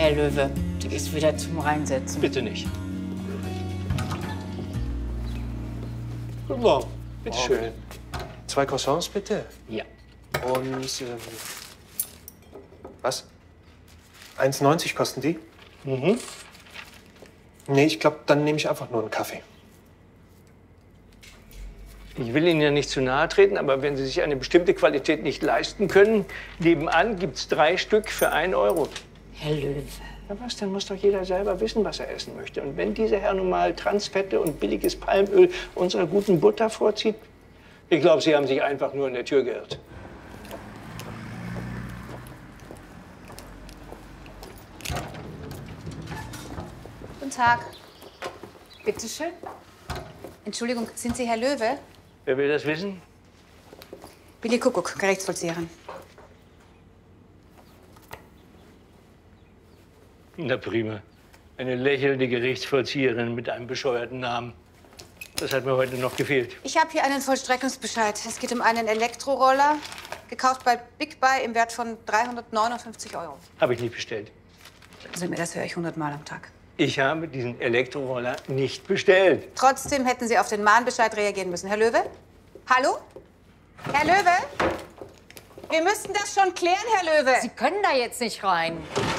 Herr Löwe. Die ist wieder zum Reinsetzen. Bitte nicht. Guten Morgen. Bitte schön. 2 Croissants, bitte. Ja. Und, was? 1,90 kosten die? Mhm. Nee, ich glaube, dann nehme ich einfach nur einen Kaffee. Ich will Ihnen ja nicht zu nahe treten, aber wenn Sie sich eine bestimmte Qualität nicht leisten können, nebenan gibt's 3 Stück für 1 Euro. Herr Löwe. Na was, dann muss doch jeder selber wissen, was er essen möchte. Und wenn dieser Herr nun mal Transfette und billiges Palmöl unserer guten Butter vorzieht, ich glaube, Sie haben sich einfach nur in der Tür geirrt. Guten Tag. Bitte schön. Entschuldigung, sind Sie Herr Löwe? Wer will das wissen? Billy Kuckuck, Gerichtsvollzieherin. Na prima. Eine lächelnde Gerichtsvollzieherin mit einem bescheuerten Namen. Das hat mir heute noch gefehlt. Ich habe hier einen Vollstreckungsbescheid. Es geht um einen Elektroroller, gekauft bei Big Buy im Wert von 359 €. Habe ich nicht bestellt. Also das höre ich 100 Mal am Tag. Ich habe diesen Elektroroller nicht bestellt. Trotzdem hätten Sie auf den Mahnbescheid reagieren müssen. Herr Löwe? Hallo? Herr Löwe? Wir müssten das schon klären, Herr Löwe. Sie können da jetzt nicht rein.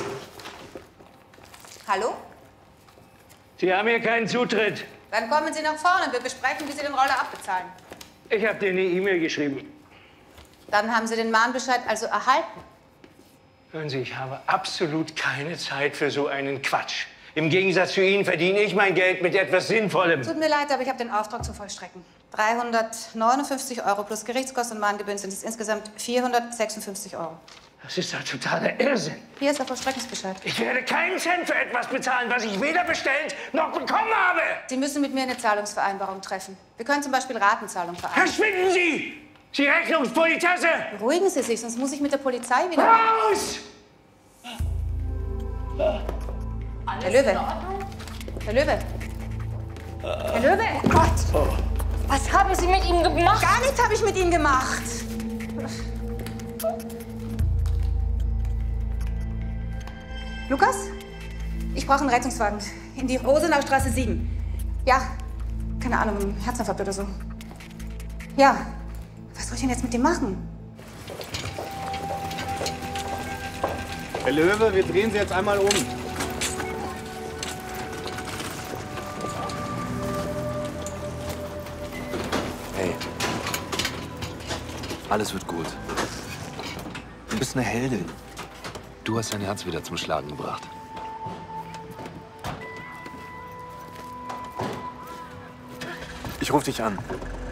Hallo? Sie haben hier keinen Zutritt. Dann kommen Sie nach vorne. Wir besprechen, wie Sie den Roller abbezahlen. Ich habe dir eine E-Mail geschrieben. Dann haben Sie den Mahnbescheid also erhalten. Hören Sie, ich habe absolut keine Zeit für so einen Quatsch. Im Gegensatz zu Ihnen verdiene ich mein Geld mit etwas Sinnvollem. Tut mir leid, aber ich habe den Auftrag zu vollstrecken. 359 € plus Gerichtskosten und Mahngebühren sind es insgesamt 456 €. Das ist doch totaler Irrsinn. Hier ist der Vollstreckungsbescheid. Ich werde keinen Cent für etwas bezahlen, was ich weder bestellt noch bekommen habe. Sie müssen mit mir eine Zahlungsvereinbarung treffen. Wir können zum Beispiel Ratenzahlung vereinbaren. Verschwinden Sie! Sie Rechnungspolizesse! Beruhigen Sie sich, sonst muss ich mit der Polizei wieder... Raus! Herr Löwe. Herr Löwe. Herr Löwe. Oh Gott! Was haben Sie mit ihm gemacht? Gar nichts habe ich mit Ihnen gemacht. Lukas? Ich brauche einen Rettungswagen. In die Rosenaustraße 7. Ja. Keine Ahnung, ein Herzinfarkt oder so. Ja. Was soll ich denn jetzt mit dem machen? Herr Löwe, wir drehen Sie jetzt einmal um. Hey, alles wird gut. Du bist eine Heldin. Du hast dein Herz wieder zum Schlagen gebracht. Ich rufe dich an.